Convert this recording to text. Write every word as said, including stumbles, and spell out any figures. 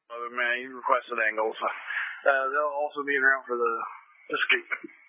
Other man, he requested angles. Uh, they'll also be around for the escape.